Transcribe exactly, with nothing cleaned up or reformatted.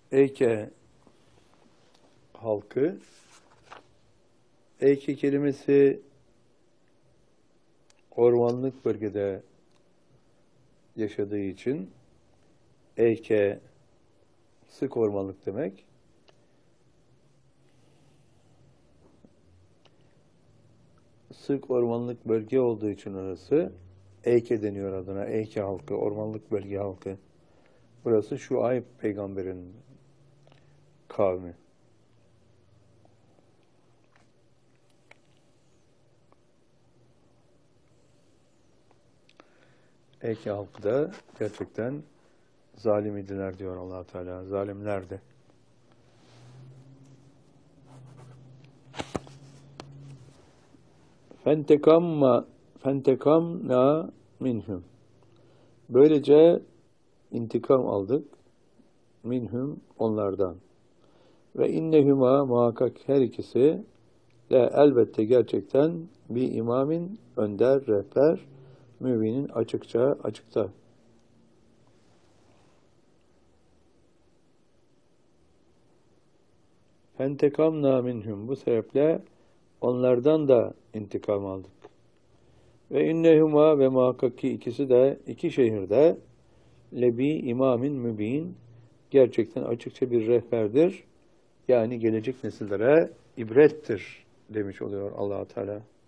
Eyke halkı, Eyke kelimesi ormanlık bölgede yaşadığı için Eyke sık ormanlık demek. Sık ormanlık bölge olduğu için orası Eyke deniyor adına. Eyke halkı, ormanlık bölge halkı. Burası Şuayb peygamberin kavmi. Eyke halkı da gerçekten zalim idiler diyor Allah Teala. Zalimlerdi. Fentekamma fentekamna minhum. Böylece intikam aldık minhum onlardan. Ve innehuma muhakkak her ikisi de elbette gerçekten bir imamin önder, rehber, mübinin açıkça açıkta. Fentekamna minhum, bu sebeple onlardan da intikam aldık. Ve innehuma, ve muhakkak ki ikisi de iki şehirde lebi imamin mübin, gerçekten açıkça bir rehberdir. Yani gelecek nesillere ibrettir demiş oluyor Allah Teala.